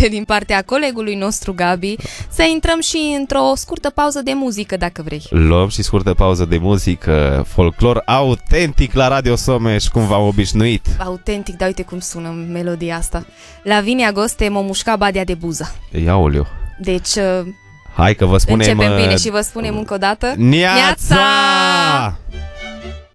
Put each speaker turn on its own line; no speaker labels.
înainte din partea colegului nostru Gabi, să intrăm și într-o scurtă pauză de muzică, dacă vrei.
Luăm și scurtă pauză de muzică, folclor autentic la Radio Someș, cum v-am obișnuit.
Autentic, dar uite cum sună melodia asta. Lavinia Goste, Momușca Badea de Buza.
Iaoleu.
Deci...
Hai că vă spunem...
Începem bine și vă spunem încă o dată...
Neața!